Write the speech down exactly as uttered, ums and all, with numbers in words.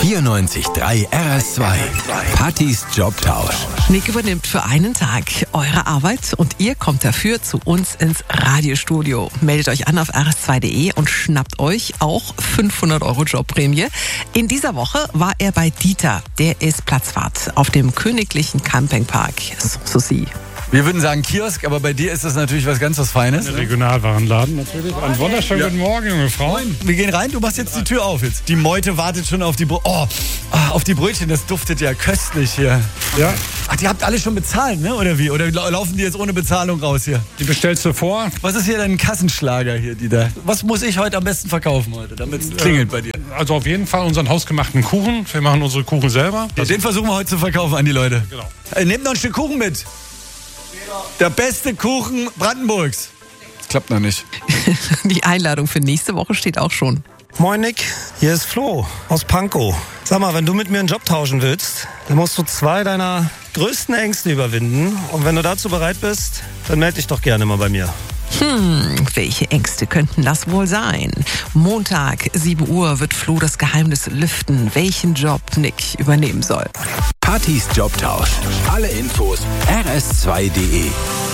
vierundneunzig Komma drei R S zwei. Pattys Jobtausch. Nick übernimmt für einen Tag eure Arbeit und ihr kommt dafür zu uns ins Radiostudio. Meldet euch an auf r s zwei punkt d e und schnappt euch auch fünfhundert Euro Jobprämie. In dieser Woche war er bei Dieter. Der ist Platzwart auf dem Königlichen Campingpark Sanssouci. Wir würden sagen Kiosk, aber bei dir ist das natürlich was ganz was Feines. Ein Regionalwarenladen natürlich. Einen wunderschönen Ja. guten Morgen, junge Frau. Wir gehen rein, du machst jetzt die Tür auf jetzt. Die Meute wartet schon auf die Br- oh, ah, auf die Brötchen, das duftet ja köstlich hier. Ja, Ach, die habt alle schon bezahlt, ne? Oder wie? Oder lau- laufen die jetzt ohne Bezahlung raus hier? die bestellst du vor. Was ist hier dein Kassenschlager hier, die da? Was muss ich heute am besten verkaufen heute, damit es klingelt bei dir? Also auf jeden Fall unseren hausgemachten Kuchen. Wir machen unsere Kuchen selber. Ja, den versuchen wir heute zu verkaufen an die Leute. Genau. Äh, nehmt noch ein Stück Kuchen mit. Der beste Kuchen Brandenburgs. Das klappt noch nicht. Die Einladung für nächste Woche steht auch schon. Moin Nick, hier ist Flo aus Pankow. Sag mal, wenn du mit mir einen Job tauschen willst, dann musst du zwei deiner größten Ängste überwinden. Und wenn du dazu bereit bist, dann melde dich doch gerne mal bei mir. Hm, welche Ängste könnten das wohl sein? Montag, sieben Uhr, wird Flo das Geheimnis lüften, welchen Job Nick übernehmen soll. Pattys Jobtausch. Alle Infos r s zwei punkt d e.